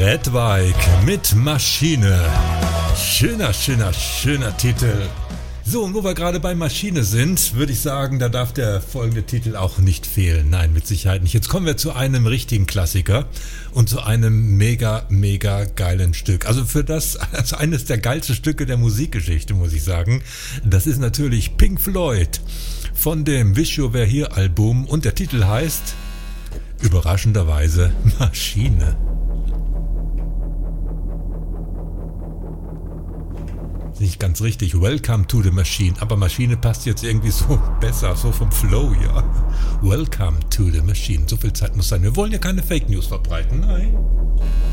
Redwijk mit Maschine. Schöner Titel. So, und wo wir gerade bei Maschine sind, würde ich sagen, da darf der folgende Titel auch nicht fehlen. Nein, mit Sicherheit nicht. Jetzt kommen wir zu einem richtigen Klassiker und zu einem mega geilen Stück. Also eines der geilsten Stücke der Musikgeschichte, muss ich sagen. Das ist natürlich Pink Floyd von dem Wish You Were Here Album und der Titel heißt überraschenderweise Maschine. Nicht ganz richtig, Welcome to the Machine, aber Maschine passt jetzt irgendwie so besser, so vom Flow, ja. Welcome to the Machine, so viel Zeit muss sein. Wir wollen ja keine Fake News verbreiten, nein.